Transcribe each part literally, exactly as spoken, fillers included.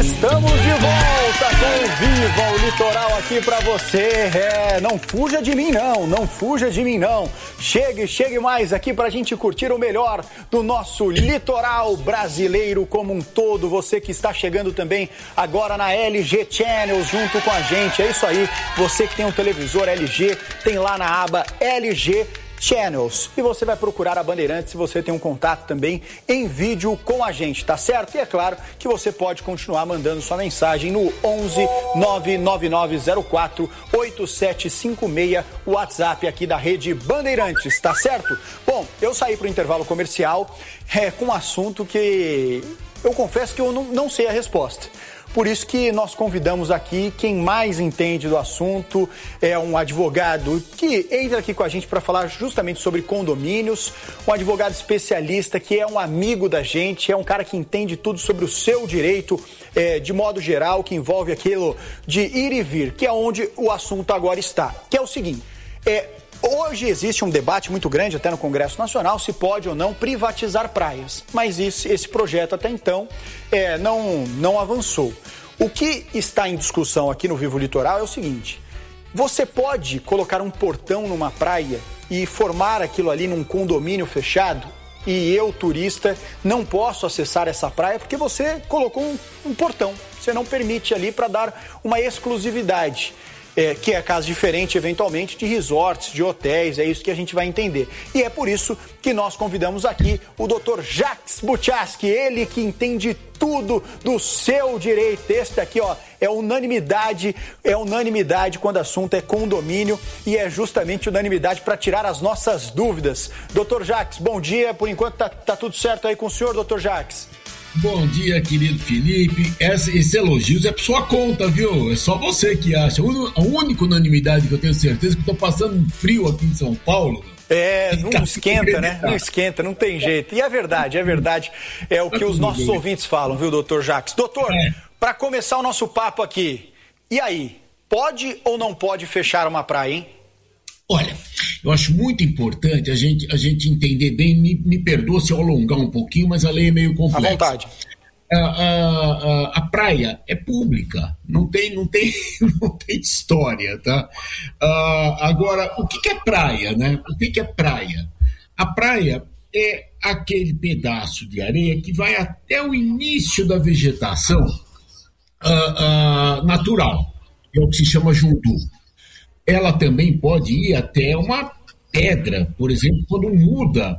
Estamos de volta com o Viva o Litoral aqui pra você. É, não fuja de mim não, não fuja de mim não. Chegue, chegue mais aqui pra gente curtir o melhor do nosso litoral brasileiro como um todo. Você que está chegando também agora na L G Channels junto com a gente. É isso aí, você que tem um televisor L G, tem lá na aba L G Channels. E você vai procurar a Bandeirantes se você tem um contato também em vídeo com a gente, tá certo? E é claro que você pode continuar mandando sua mensagem no onze nove nove nove zero quatro oito sete cinco seis, o WhatsApp aqui da Rede Bandeirantes, tá certo? Bom, eu saí para o intervalo comercial é, com um assunto que eu confesso que eu não, não sei a resposta. Por isso que nós convidamos aqui quem mais entende do assunto, é um advogado que entra aqui com a gente para falar justamente sobre condomínios, um advogado especialista que é um amigo da gente, é um cara que entende tudo sobre o seu direito, é, de modo geral, que envolve aquilo de ir e vir, que é onde o assunto agora está, que é o seguinte, é... Hoje existe um debate muito grande, até no Congresso Nacional, se pode ou não privatizar praias. Mas esse, esse projeto até então é, não, não avançou. O que está em discussão aqui no Vivo Litoral é o seguinte: você pode colocar um portão numa praia e formar aquilo ali num condomínio fechado? E eu, turista, não posso acessar essa praia porque você colocou um, um portão. Você não permite ali para dar uma exclusividade. É, que é caso diferente, eventualmente, de resorts, de hotéis, é isso que a gente vai entender. E é por isso que nós convidamos aqui o doutor Jacques Buchaski, ele que entende tudo do seu direito. Este aqui, ó, é unanimidade, é unanimidade quando o assunto é condomínio e é justamente unanimidade para tirar as nossas dúvidas. doutor Jacques, bom dia, por enquanto tá, tá tudo certo aí com o senhor, doutor Jacques? Bom dia, querido Felipe. Essa, esse elogio é por sua conta, viu? É só você que acha. A única unanimidade que eu tenho certeza é que eu tô passando um frio aqui em São Paulo. É, não esquenta, né? Não esquenta, não tem jeito. E é verdade, é verdade. É o que os nossos ouvintes falam, viu, doutor Jacques? Doutor, é. Para começar o nosso papo aqui, e aí? Pode ou não pode fechar uma praia, hein? Olha, eu acho muito importante a gente, a gente entender bem, me, me perdoa se eu alongar um pouquinho, mas a lei é meio complexa. À vontade. A, a, a, a praia é pública, não tem, não tem, não tem história, tá? Uh, agora, o que, que é praia, né? O que, que é praia? A praia é aquele pedaço de areia que vai até o início da vegetação uh, uh, natural, é o que se chama jundu. Ela também pode ir até uma pedra, por exemplo, quando muda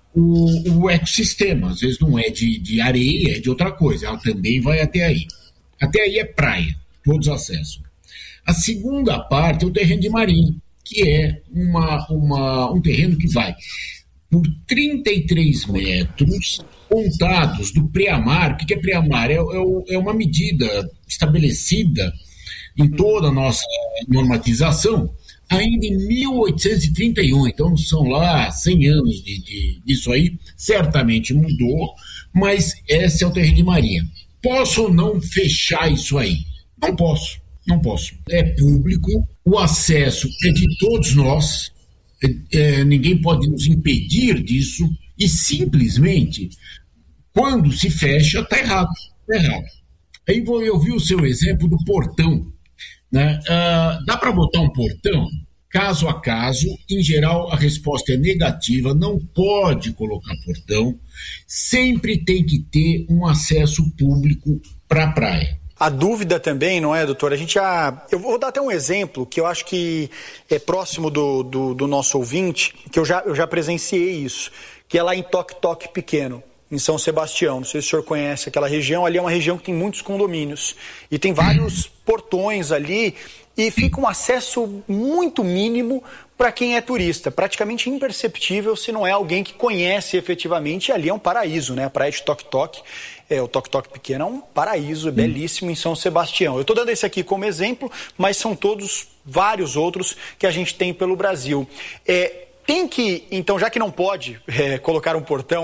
o, o ecossistema. Às vezes não é de, de areia, é de outra coisa. Ela também vai até aí. Até aí é praia, todos acessam. A segunda parte é o terreno de marinho, que é uma, uma, um terreno que vai por trinta e três metros contados do preamar. O que é preamar? É, é, é uma medida estabelecida em toda a nossa normatização, ainda em mil oitocentos e trinta e um, então são lá cem anos de, de, disso aí, certamente mudou, mas esse é o terreno de marinha. Posso ou não fechar isso aí? Não posso, não posso. É público, o acesso é de todos nós, é, é, ninguém pode nos impedir disso, e simplesmente, quando se fecha, está errado, está errado. Aí eu vi o seu exemplo do portão. Né? Uh, dá para botar um portão? Caso a caso, em geral a resposta é negativa, não pode colocar portão, sempre tem que ter um acesso público para a praia. A dúvida também, não é, doutor? A gente já... Eu vou dar até um exemplo que eu acho que é próximo do, do, do nosso ouvinte, que eu já, eu já presenciei isso, que é lá em Toque Toque Pequeno, em São Sebastião. Não sei se o senhor conhece aquela região. Ali é uma região que tem muitos condomínios e tem vários portões ali e fica um acesso muito mínimo para quem é turista, praticamente imperceptível se não é alguém que conhece efetivamente. E ali é um paraíso, né? A praia de Toque Toque, é, o Toque Toque Pequeno é um paraíso, é belíssimo em São Sebastião. Eu estou dando esse aqui como exemplo, mas são todos vários outros que a gente tem pelo Brasil. É, tem que, então, já que não pode é, colocar um portão